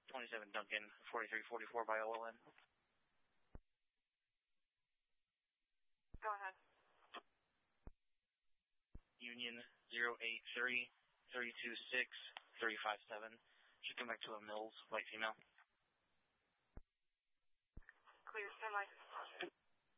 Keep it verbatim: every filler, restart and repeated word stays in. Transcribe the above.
twenty-seven Duncan, forty-three forty-four by O L N. Go ahead. Union zero eight three, three two six, three five seven. Should come back to a Mills, white female. Clear, stand by.